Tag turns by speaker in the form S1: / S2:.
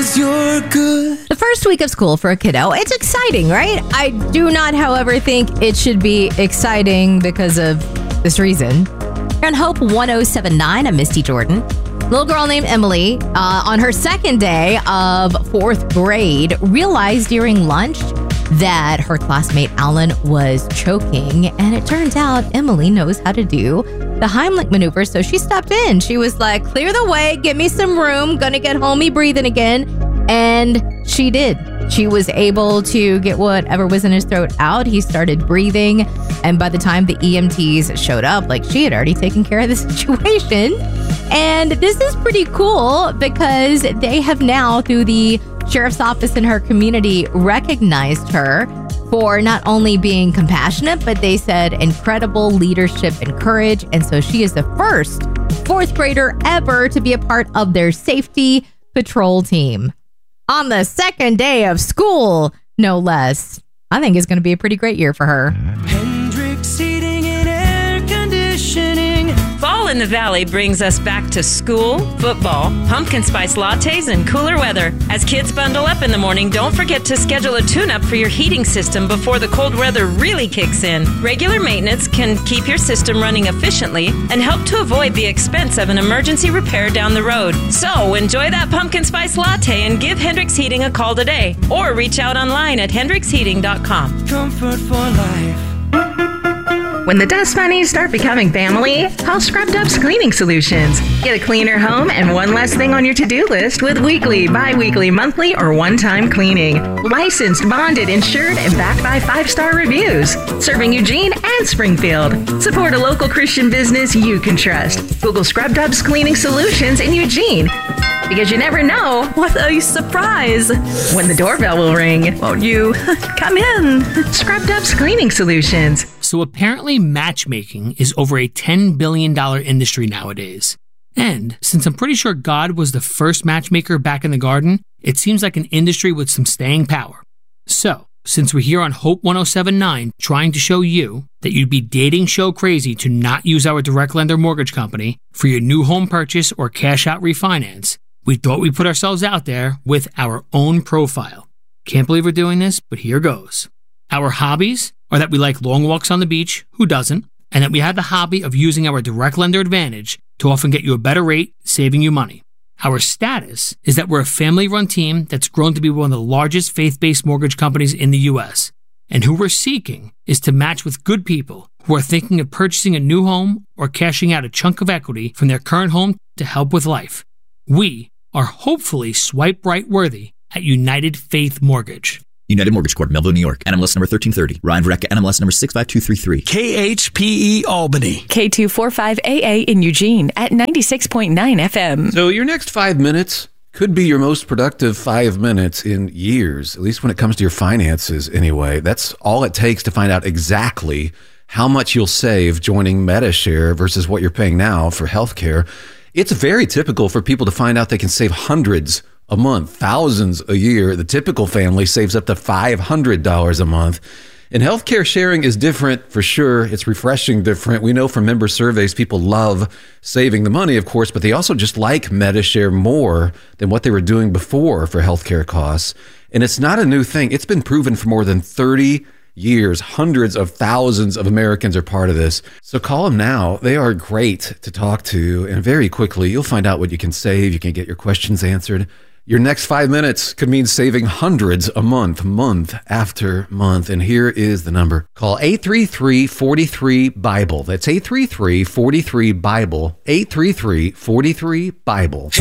S1: 'cause you're good.
S2: The first week of school for a kiddo, it's exciting, right? I do not, however, think it should be exciting because of this reason. Here on Hope 1079, I'm Misty Jordan. Little girl named Emily, on her second day of fourth grade, realized during lunch that her classmate Alan was choking. And it turns out Emily knows how to do the Heimlich maneuver. So she stepped in. She was like, clear the way, give me some room, gonna get homey breathing again. And she did. She was able to get whatever was in his throat out. He started breathing. And by the time the EMTs showed up, like, she had already taken care of the situation. And this is pretty cool because they have now, through the sheriff's office in her community, recognized her for not only being compassionate, but they said incredible leadership and courage. And so she is the first fourth grader ever to be a part of their safety patrol team. On the second day of school, no less. I think it's going to be a pretty great year for her.
S1: Hendrix Heating and Air Conditioning.
S3: Fall in the Valley brings us back to school, football, pumpkin spice lattes, and cooler weather. As kids bundle up in the morning, don't forget to schedule a tune-up for your heating system before the cold weather really kicks in. Regular maintenance can keep your system running efficiently and help to avoid the expense of an emergency repair down the road. So enjoy that pumpkin spice latte and give Hendrix Heating a call today, or reach out online at hendrixheating.com.
S1: Comfort for life.
S4: When the dust bunnies start becoming family, call Scrub Dubs Cleaning Solutions. Get a cleaner home and one less thing on your to-do list with weekly, bi-weekly, monthly, or one-time cleaning. Licensed, bonded, insured, and backed by 5-star reviews. Serving Eugene and Springfield. Support a local Christian business you can trust. Google Scrub Dubs Cleaning Solutions in Eugene. Because you never know
S5: What a surprise!
S4: when the doorbell will ring.
S5: Won't you come in?
S4: Scrub Dubs Cleaning Solutions.
S6: So apparently matchmaking is over a $10 billion industry nowadays. And since I'm pretty sure God was the first matchmaker back in the garden, it seems like an industry with some staying power. So, since we're here on Hope 1079 trying to show you that you'd be dating show crazy to not use our direct lender mortgage company for your new home purchase or cash out refinance, we thought we'd put ourselves out there with our own profile. Can't believe we're doing this, but here goes. Our hobbies are that we like long walks on the beach, who doesn't, and that we have the hobby of using our direct lender advantage to often get you a better rate, saving you money. Our status is that we're a family-run team that's grown to be one of the largest faith-based mortgage companies in the U.S. And who we're seeking is to match with good people who are thinking of purchasing a new home or cashing out a chunk of equity from their current home to help with life. We are hopefully swipe right worthy at United Faith Mortgage.
S7: United Mortgage Corp, Melville, New York. NMLS number 1330. Ryan Verrecka, NMLS number 65233.
S1: KHPE Albany.
S5: K245AA in Eugene at 96.9 FM.
S8: So your next 5 minutes could be your most productive 5 minutes in years, at least when it comes to your finances anyway. That's all it takes to find out exactly how much you'll save joining MediShare versus what you're paying now for healthcare. It's very typical for people to find out they can save hundreds a month, thousands a year. The typical family saves up to $500 a month. And healthcare sharing is different for sure. It's refreshing different. We know from member surveys, people love saving the money, of course, but they also just like MediShare more than what they were doing before for healthcare costs. And it's not a new thing. It's been proven for more than 30 years. Hundreds of thousands of Americans are part of this. So call them now. They are great to talk to. And very quickly, you'll find out what you can save. You can get your questions answered. Your next 5 minutes could mean saving hundreds a month, month after month. And here is the number. Call 833-43-BIBLE. That's 833-43-BIBLE. 833-43-BIBLE.